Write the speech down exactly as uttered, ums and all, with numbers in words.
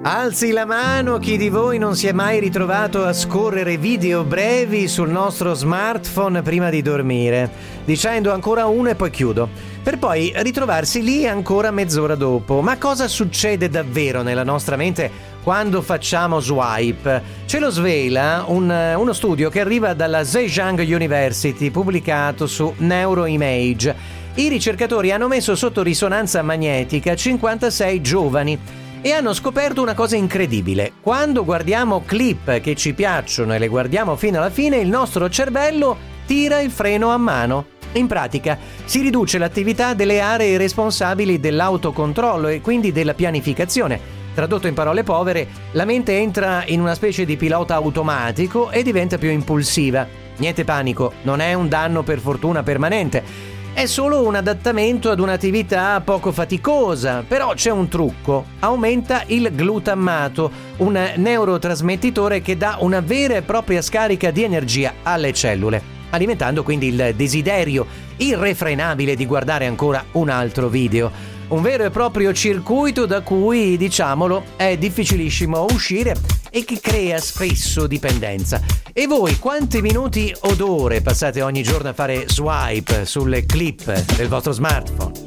Alzi la mano chi di voi non si è mai ritrovato a scorrere video brevi sul nostro smartphone prima di dormire, dicendo ancora uno e poi chiudo, per poi ritrovarsi lì ancora mezz'ora dopo. Ma cosa succede davvero nella nostra mente quando facciamo swipe? Ce lo svela un, uno studio che arriva dalla Zhejiang University, pubblicato su Neuroimage. I ricercatori hanno messo sotto risonanza magnetica cinquantasei giovani e hanno scoperto una cosa incredibile. Quando guardiamo clip che ci piacciono e le guardiamo fino alla fine, il nostro cervello tira il freno a mano. In pratica si riduce l'attività delle aree responsabili dell'autocontrollo e quindi della pianificazione. Tradotto in parole povere, la mente entra in una specie di pilota automatico e diventa più impulsiva. Niente panico, non è un danno per fortuna permanente. È solo un adattamento ad un'attività poco faticosa, però c'è un trucco. Aumenta il glutammato, un neurotrasmettitore che dà una vera e propria scarica di energia alle cellule, alimentando quindi il desiderio irrefrenabile di guardare ancora un altro video. Un vero e proprio circuito da cui, diciamolo, è difficilissimo uscire e che crea spesso dipendenza. E voi quanti minuti od ore passate ogni giorno a fare swipe sulle clip del vostro smartphone?